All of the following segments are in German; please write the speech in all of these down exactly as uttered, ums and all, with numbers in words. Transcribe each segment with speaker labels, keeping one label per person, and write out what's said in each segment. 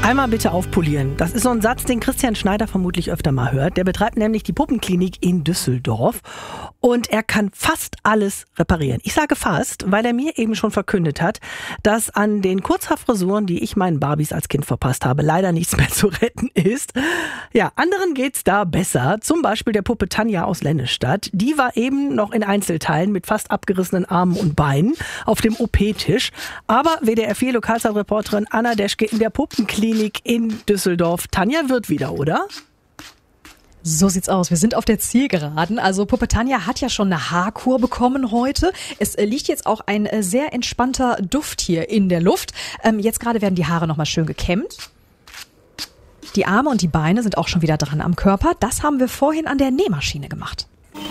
Speaker 1: Einmal bitte aufpolieren. Das ist so ein Satz, den Christian Schneider vermutlich öfter mal hört. Der betreibt nämlich die Puppenklinik in Düsseldorf und er kann fast alles reparieren. Ich sage fast, weil er mir eben schon verkündet hat, dass an den Kurzhaarfrisuren, die ich meinen Barbies als Kind verpasst habe, leider nichts mehr zu retten ist. Ja, anderen geht's da besser. Zum Beispiel der Puppe Tanja aus Lennestadt. Die war eben noch in Einzelteilen mit fast abgerissenen Armen und Beinen auf dem O P-Tisch. Aber W D R vier Lokalzeitreporterin Anna Deschke in der Puppenklinik in Düsseldorf. Tanja wird wieder, oder?
Speaker 2: So sieht's aus. Wir sind auf der Zielgeraden. Also Puppe Tanja hat ja schon eine Haarkur bekommen heute. Es liegt jetzt auch ein sehr entspannter Duft hier in der Luft. Ähm, jetzt gerade werden die Haare nochmal schön gekämmt. Die Arme und die Beine sind auch schon wieder dran am Körper. Das haben wir vorhin an der Nähmaschine gemacht.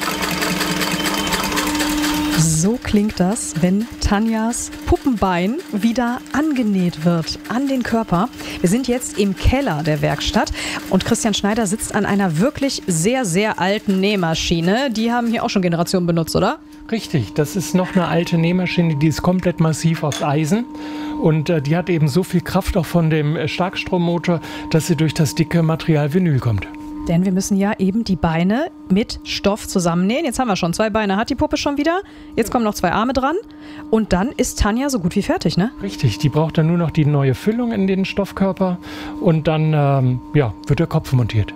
Speaker 2: So klingt das, wenn Tanjas Puppenbein wieder angenäht wird an den Körper. Wir sind jetzt im Keller der Werkstatt und Christian Schneider sitzt an einer wirklich sehr, sehr alten Nähmaschine. Die haben hier auch schon Generationen benutzt, oder?
Speaker 3: Richtig, das ist noch eine alte Nähmaschine, die ist komplett massiv aus Eisen. Und äh, die hat eben so viel Kraft auch von dem äh, Starkstrommotor, dass sie durch das dicke Material Vinyl kommt.
Speaker 2: Denn wir müssen ja eben die Beine mit Stoff zusammennähen. Jetzt haben wir schon zwei Beine, hat die Puppe schon wieder. Jetzt kommen noch zwei Arme dran. Und dann ist Tanja so gut wie fertig, ne?
Speaker 3: Richtig, die braucht dann nur noch die neue Füllung in den Stoffkörper. Und dann ähm, ja, wird der Kopf montiert.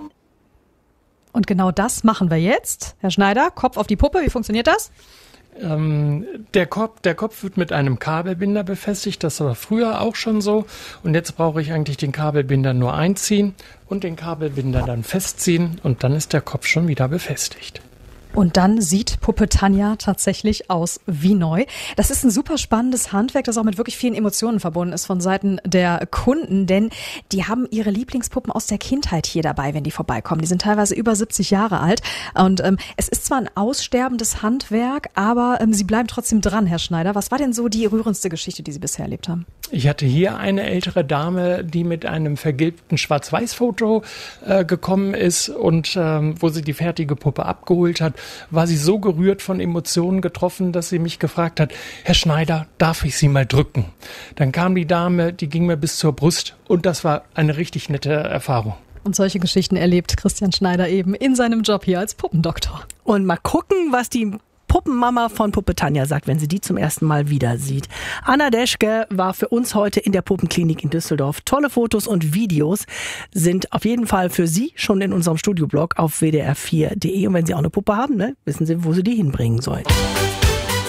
Speaker 2: Und genau das machen wir jetzt. Herr Schneider, Kopf auf die Puppe, wie funktioniert das?
Speaker 3: Ähm, der, Kopf, der Kopf wird mit einem Kabelbinder befestigt, das war früher auch schon so. Und jetzt brauche ich eigentlich den Kabelbinder nur einziehen und den Kabelbinder dann festziehen und dann ist der Kopf schon wieder befestigt.
Speaker 2: Und dann sieht Puppe Tanja tatsächlich aus wie neu. Das ist ein super spannendes Handwerk, das auch mit wirklich vielen Emotionen verbunden ist von Seiten der Kunden, denn die haben ihre Lieblingspuppen aus der Kindheit hier dabei, wenn die vorbeikommen. Die sind teilweise über siebzig Jahre alt und ähm, es ist zwar ein aussterbendes Handwerk, aber ähm, sie bleiben trotzdem dran, Herr Schneider. Was war denn so die rührendste Geschichte, die Sie bisher erlebt haben?
Speaker 3: Ich hatte hier eine ältere Dame, die mit einem vergilbten Schwarz-Weiß-Foto äh, gekommen ist und ähm, wo sie die fertige Puppe abgeholt hat, war sie so gerührt von Emotionen getroffen, dass sie mich gefragt hat, Herr Schneider, darf ich Sie mal drücken? Dann kam die Dame, die ging mir bis zur Brust und das war eine richtig nette Erfahrung.
Speaker 2: Und solche Geschichten erlebt Christian Schneider eben in seinem Job hier als Puppendoktor.
Speaker 1: Und mal gucken, was die Puppenmama von Puppe Tanja sagt, wenn sie die zum ersten Mal wieder sieht. Anna Deschke war für uns heute in der Puppenklinik in Düsseldorf. Tolle Fotos und Videos sind auf jeden Fall für Sie schon in unserem Studioblog auf w d r vier punkt d e. Und wenn Sie auch eine Puppe haben, ne, wissen Sie, wo Sie die hinbringen sollen.